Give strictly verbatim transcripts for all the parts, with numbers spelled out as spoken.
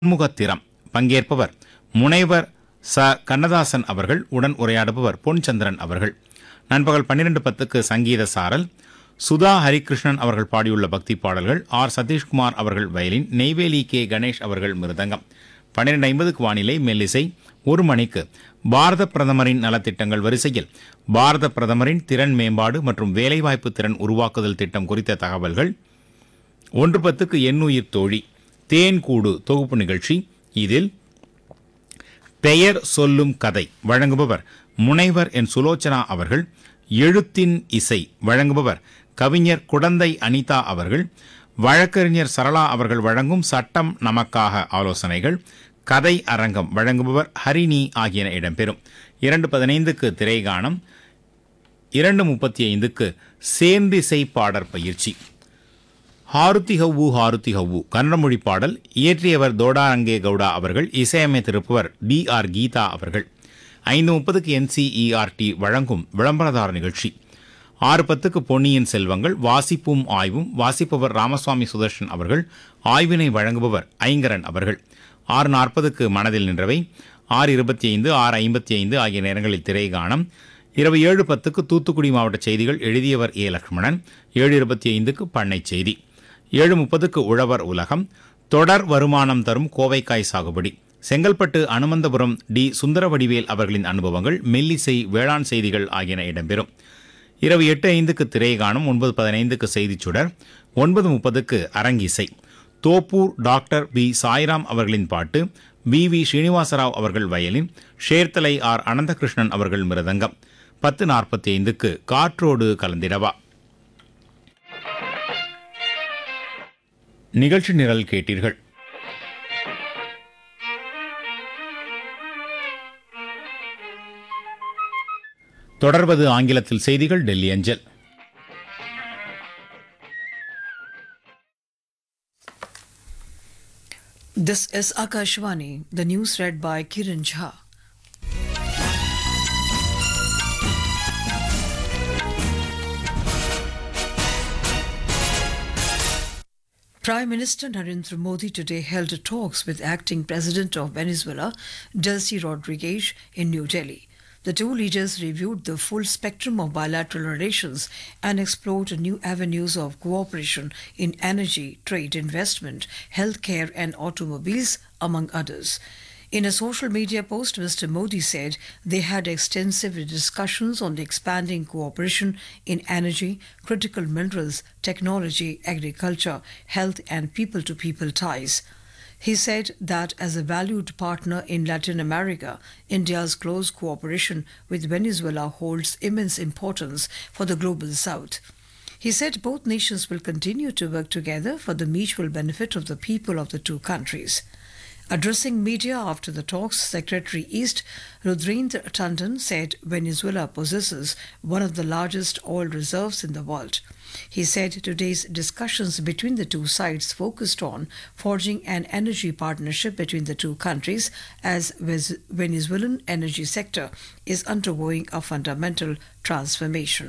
முகத்திரம். பங்கேற்பவர் முனைவர் ச கண்ணதாசன் அவர்கள். உடன் உரையாடுபவர் பொன்சந்திரன் அவர்கள். நண்பகல் பன்னிரண்டு பத்துக்கு சங்கீத சாரல். சுதா ஹரிகிருஷ்ணன் அவர்கள் பாடியுள்ள பக்தி பாடல்கள். ஆர் சதீஷ்குமார் அவர்கள் வயலின். நெய்வேலி கே கணேஷ் அவர்கள் மிருதங்கம். பன்னிரண்டு ஐம்பதுக்கு வானிலை மெல்லிசை. ஒரு மணிக்கு பாரத பிரதமரின் நலத்திட்டங்கள் வரிசையில் பாரத பிரதமரின் திறன் மேம்பாடு மற்றும் வேலைவாய்ப்பு திறன் உருவாக்குதல் திட்டம் குறித்த தகவல்கள். ஒன்று பத்துக்கு எண்ணுயிர் தோழி தேன்கூடு தொகுப்பு நிகழ்ச்சி. இதில் பெயர் சொல்லும் கதை வழங்குபவர் முனைவர் என் சுலோச்சனா அவர்கள். எழுத்தின் இசை வழங்குபவர் கவிஞர் குடந்தை அனிதா அவர்கள். வழக்கறிஞர் சரளா அவர்கள் வழங்கும் சட்டம் நமக்காக ஆலோசனைகள். கதை அரங்கம் வழங்குபவர் ஹரிணி ஆகியன இடம்பெறும். இரண்டு பதினைந்துக்கு திரைகானம். இரண்டு முப்பத்தி ஐந்துக்கு சேர்ந்திசை பாடற் பயிற்சி. ஹாருத்தி ஹவ்வு ஹாருத்தி ஹவ்வு கன்னட மொழி பாடல். இயற்றியவர் தோடாரங்கே கவுடா அவர்கள். இசையமைத்திருப்பவர் டி ஆர் கீதா அவர்கள். ஐந்து முப்பதுக்கு என்சிஇஆர்டி வழங்கும் விளம்பரதார நிகழ்ச்சி. ஆறு பத்துக்கு பொன்னியின் செல்வங்கள் வாசிப்பும் ஆய்வும். வாசிப்பவர் ராமசுவாமி சுதர்ஷன் அவர்கள். ஆய்வினை வழங்குபவர் ஐங்கரன் அவர்கள். ஆறு நாற்பதுக்கு மனதில் நின்றவை. ஆறு இருபத்தி ஐந்து ஆறு ஐம்பத்தி ஐந்து ஆகிய நேரங்களில் திரைகானம். இரவு ஏழு பத்துக்கு தூத்துக்குடி மாவட்ட செய்திகள். எழுதியவர் ஏ லக்ஷ்மணன். ஏழு இருபத்தி ஐந்துக்கு பண்ணை செய்தி. ஏழு முப்பதுக்கு உழவர் உலகம். தொடர் வருமானம் தரும் கோவைக்காய் சாகுபடி. செங்கல்பட்டு அனுமந்தபுரம் டி சுந்தரவடிவேல் அவர்களின் அனுபவங்கள். மெல்லிசை வேளாண் செய்திகள் ஆகியன இடம்பெறும். இரவு எட்டு ஐந்துக்கு திரைகாணும். ஒன்பது பதினைந்துக்கு செய்திச் சுடர். ஒன்பது முப்பதுக்கு அரங்கிசை. தோப்பூர் டாக்டர் பி சாய்ராம் அவர்களின் பாட்டு. வி வி ஸ்ரீனிவாசராவ் அவர்கள் வயலின். ஷேர்த்தலை ஆர் அனந்தகிருஷ்ணன் அவர்கள் மிருதங்கம். பத்து நாற்பத்தி ஐந்துக்கு காற்றோடு கலந்திடவா. நிகழ்ச்சி நிரல் கேட்டீர்கள். தொடர்வது ஆங்கிலத்தில் செய்திகள் டெல்லி அஞ்சல். This is Akashvani, the news read by Kiran Jha. Prime Minister Narendra Modi today held talks with acting President of Venezuela, Delcy Rodriguez, in New Delhi. The two leaders reviewed the full spectrum of bilateral relations and explored new avenues of cooperation in energy, trade, investment, healthcare, and automobiles, among others. In a social media post, Mister Modi said they had extensive discussions on the expanding cooperation in energy, critical minerals, technology, agriculture, health, and people-to-people ties. He said that as a valued partner in Latin America, India's close cooperation with Venezuela holds immense importance for the global south. He said both nations will continue to work together for the mutual benefit of the people of the two countries. Addressing media after the talks, Secretary East Rudrendra Tandon said Venezuela possesses one of the largest oil reserves in the world. He said today's discussions between the two sides focused on forging an energy partnership between the two countries as Venezuelan energy sector is undergoing a fundamental transformation.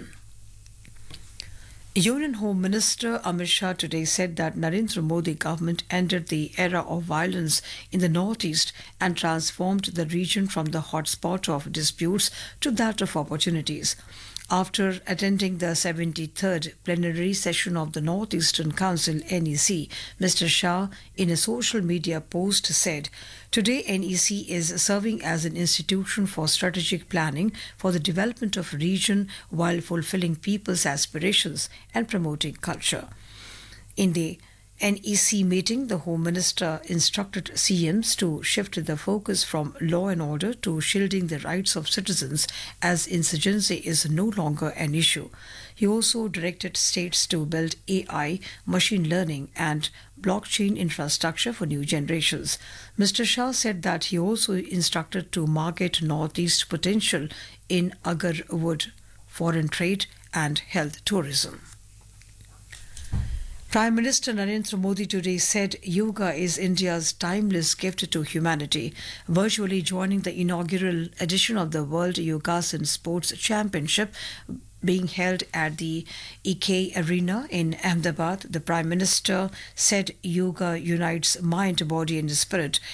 Union Home Minister Amit Shah today said that Narendra Modi government ended the era of violence in the northeast and transformed the region from the hotspot of disputes to that of opportunities. After attending the seventy-third plenary session of the Northeastern Council N E C, Mister Shah, in a social media post, said, "Today N E C is serving as an institution for strategic planning for the development of region while fulfilling people's aspirations and promoting culture." In the N E C meeting, the Home Minister instructed C Ms to shift the focus from law and order to shielding the rights of citizens as insurgency is no longer an issue. He also directed states to build A I, machine learning and blockchain infrastructure for new generations. Mister Shah said that he also instructed to market Northeast potential in agar wood, foreign trade and health tourism. Prime Minister Narendra Modi today said yoga is India's timeless gift to humanity, virtually joining the inaugural edition of the World Yogasan Sports Championship being held at the E K Arena in Ahmedabad. The Prime Minister said yoga unites mind, body and spirit